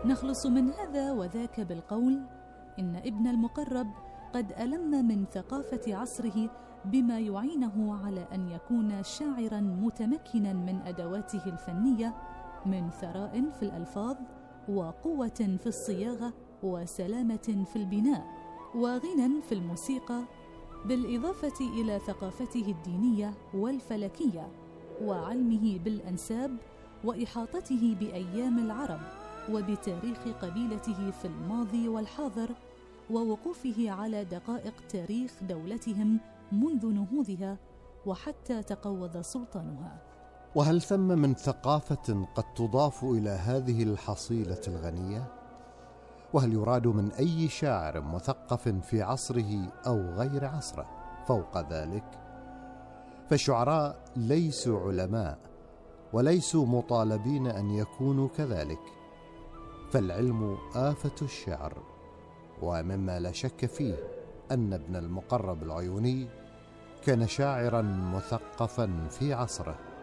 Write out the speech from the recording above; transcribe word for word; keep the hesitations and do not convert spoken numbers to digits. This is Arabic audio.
نخلص من هذا وذاك بالقول إن ابن المقرب قد ألم من ثقافة عصره بما يعينه على أن يكون شاعراً متمكناً من أدواته الفنية من ثراء في الألفاظ وقوة في الصياغة وسلامة في البناء وغنى في الموسيقى، بالإضافة إلى ثقافته الدينية والفلكية وعلمه بالأنساب وإحاطته بأيام العرب وبتاريخ قبيلته في الماضي والحاضر ووقوفه على دقائق تاريخ دولتهم منذ نهوضها وحتى تقوض سلطانها. وهل ثم من ثقافة قد تضاف إلى هذه الحصيلة الغنية؟ وهل يراد من أي شاعر مثقف في عصره أو غير عصره؟ فوق ذلك فالشعراء ليسوا علماء وليسوا مطالبين أن يكونوا كذلك، فالعلم آفة الشعر، ومما لا شك فيه أن ابن المقرب العيوني كان شاعرا مثقفا في عصره.